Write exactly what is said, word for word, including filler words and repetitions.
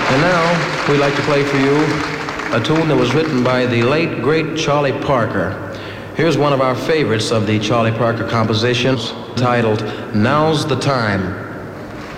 And now, we'd like to play for you a tune that was written by the late, great Charlie Parker. Here's one of our favorites of the Charlie Parker compositions, titled Now's the Time.